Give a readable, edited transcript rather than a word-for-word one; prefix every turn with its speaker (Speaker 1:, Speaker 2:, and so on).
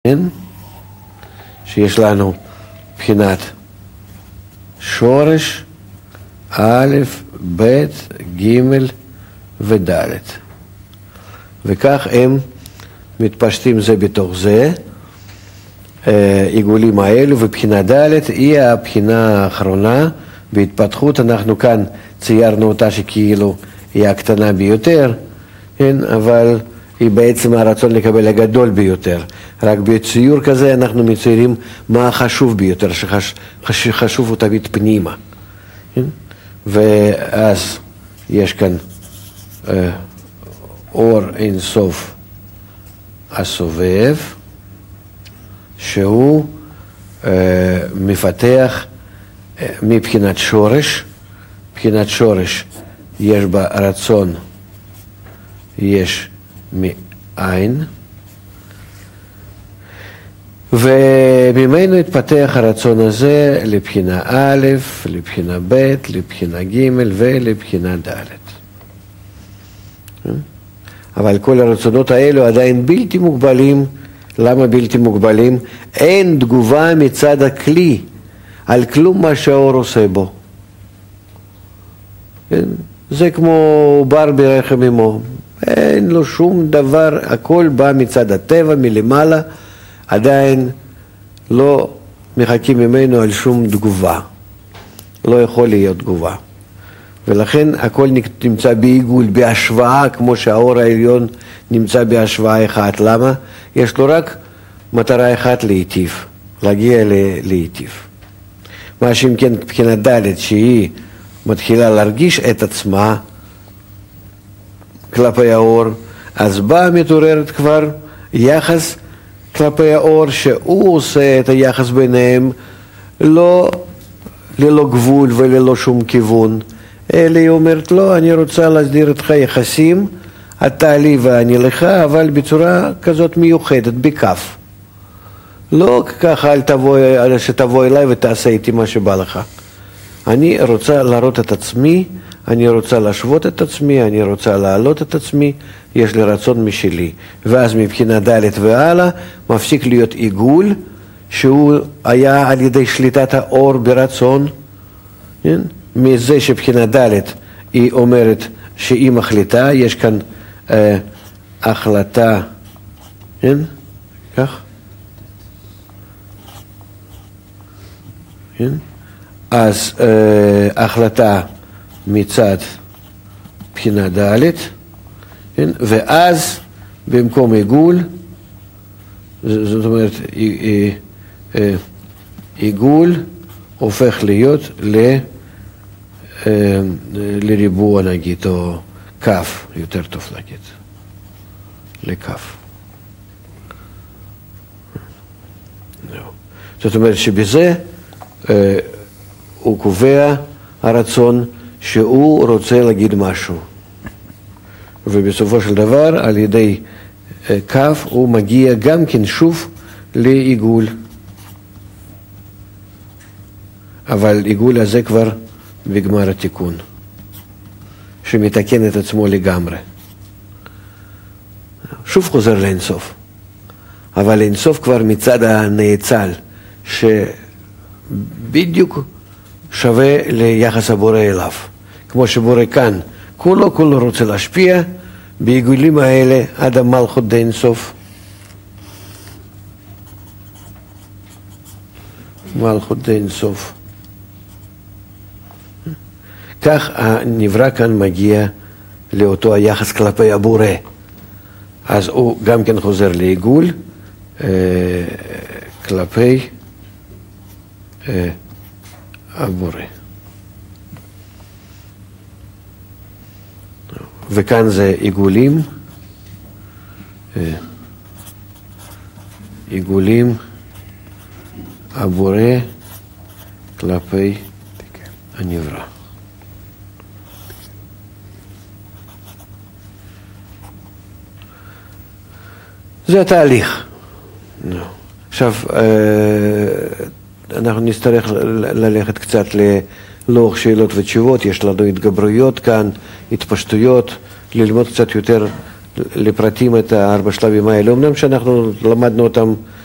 Speaker 1: כן? שיש לנו בחינת שורש א', ב', ג' וד'. וכך הם מתפשטים זה בתוך זה. עיגולים האלו, ובחינה ד' היא הבחינה האחרונה בהתפתחות. אנחנו כאן ציירנו אותה שכאילו היא הקטנה ביותר, כן? אבל היא בעצם הרצון לקבל הגדול ביותר. רק בציור כזה אנחנו מציירים מה החשוב ביותר, שחשוב הוא תמיד פנימה. כן? ואז יש כאן אור אין סוף הסובב, שהוא מפתח מבחינת שורש. מבחינת שורש יש בה רצון, יש מעין, וממנו התפתח הרצון הזה לבחינה א', לבחינה ב', לבחינה ג' ולבחינה ד'. אבל כל הרצונות האלו עדיין בלתי מוגבלים. למה בלתי מוגבלים? אין תגובה מצד הכלי על כלום מה שהאור עושה בו. זה כמו בר ברחם אמו. אין לו שום דבר, הכל בא מצד הטבע, מלמעלה, עדיין לא מחכים ממנו על שום תגובה. לא יכול להיות תגובה. ולכן הכל נמצא בעיגול, בהשוואה, כמו שהאור העליון נמצא בהשוואה אחת. למה? יש לו רק מטרה אחת להיטיב, להגיע להיטיב. מה שאם כן מבחינת ד' שהיא מתחילה להרגיש את עצמה כלפי האור, אז באה מתעוררת כבר יחס כלפי האור, שהוא עושה את היחס ביניהם ללא גבול וללא שום כיוון. אלא היא אומרת, לא, אני רוצה להסדיר איתך יחסים, אתה לי ואני לך, אבל בצורה כזאת מיוחדת, בכף. לא ככה שתבוא אליי ותעשה איתי מה שבא לך. אני רוצה להראות את עצמי, אני רוצה להשוות את עצמי, אני רוצה להעלות את עצמי, יש לי רצון משלי. ואז מבחינה ד' והלאה מפסיק להיות עיגול, שהוא היה על ידי שליטת האור ברצון. כן? מזה שבחינה ד' היא אומרת שהיא מחליטה, יש כאן החלטה, כן? כך? כן? אז החלטה מצד בחינה ד', כן? ואז במקום עיגול, זאת אומרת עיגול הופך להיות לריבוע נגיד, או כף, יותר טוב להגיד, לכף. זאת אומרת שבזה הוא קובע הרצון שהוא רוצה להגיד משהו. ובסופו של דבר על ידי כף הוא מגיע גם כן שוב לעיגול. אבל עיגול הזה כבר בגמר התיקון, שמתקן את עצמו לגמרי. שוב חוזר לאינסוף. אבל אינסוף כבר מצד הנאצל, שבדיוק שווה ליחס הבורא אליו. כמו שבורא כאן, כולו רוצה להשפיע, בעיגולים האלה עד המלכות דאינסוף. מלכות דאינסוף. כך הנברא כאן מגיע לאותו היחס כלפי הבורא. אז הוא גם כן חוזר לעיגול כלפי הבורא. וכאן זה עיגולים, עיגולים הבורא כלפי הנברא. זה התהליך. עכשיו, אנחנו נצטרך ללכת קצת ללוח שאלות ותשובות. יש לנו התגברויות כאן, התפשטויות, ללמוד קצת יותר לפרטים את 4 שלבים האלה. אמנם שאנחנו למדנו אותם